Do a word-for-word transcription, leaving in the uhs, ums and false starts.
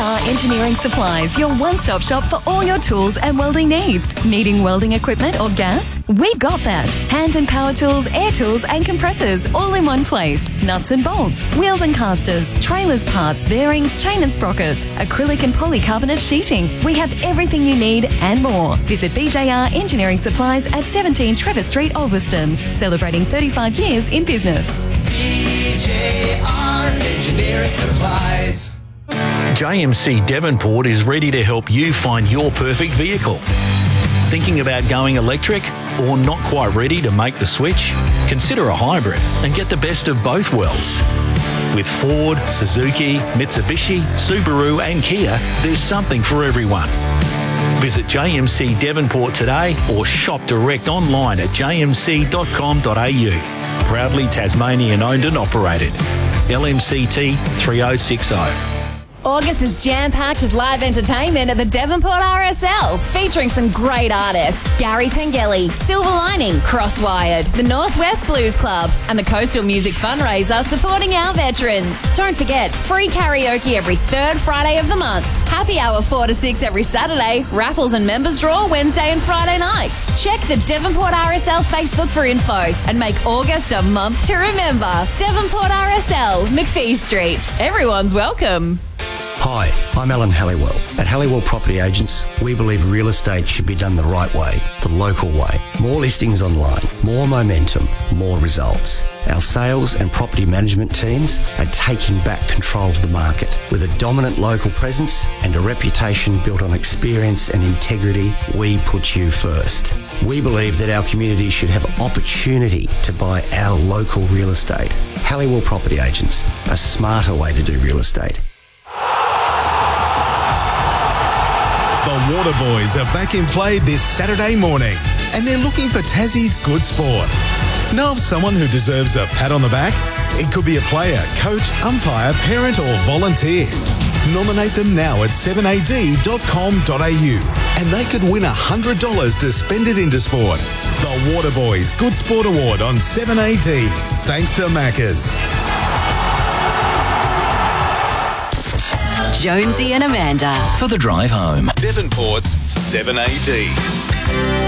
R Engineering Supplies, your one-stop shop for all your tools and welding needs. Needing welding equipment or gas? We've got that. Hand and power tools, air tools and compressors all in one place. Nuts and bolts, wheels and casters, trailers parts, bearings, chain and sprockets, acrylic and polycarbonate sheeting. We have everything you need and more. Visit B J R Engineering Supplies at seventeen Trevor Street, Ulverston. Celebrating thirty-five years in business. B J R Engineering Supplies. J M C Devonport is ready to help you find your perfect vehicle. Thinking about going electric or not quite ready to make the switch? Consider a hybrid and get the best of both worlds. With Ford, Suzuki, Mitsubishi, Subaru and Kia, there's something for everyone. Visit J M C Devonport today or shop direct online at j m c dot com dot a u. Proudly Tasmanian owned and operated. L M C T three oh six oh. August is jam-packed with live entertainment at the Devonport R S L, featuring some great artists: Gary Pengelly, Silver Lining, Crosswired, the Northwest Blues Club, and the Coastal Music Fundraiser supporting our veterans. Don't forget, free karaoke every third Friday of the month, happy hour four to six every Saturday, raffles and members draw Wednesday and Friday nights. Check the Devonport R S L Facebook for info and make August a month to remember. Devonport R S L, McPhee Street. Everyone's welcome. Hi, I'm Alan Halliwell. At Halliwell Property Agents, we believe real estate should be done the right way, the local way. More listings online, more momentum, more results. Our sales and property management teams are taking back control of the market. With a dominant local presence and a reputation built on experience and integrity, we put you first. We believe that our community should have opportunity to buy our local real estate. Halliwell Property Agents, a smarter way to do real estate. The Waterboys are back in play this Saturday morning, and they're looking for Tassie's good sport. Know of someone who deserves a pat on the back? It could be a player, coach, umpire, parent or volunteer. Nominate them now at seven a d dot com dot a u and they could win one hundred dollars to spend it into sport. The Waterboys Good Sport Award on seven a d. Thanks to Macca's. Jonesy and Amanda. For the drive home. Devonport's seven a d.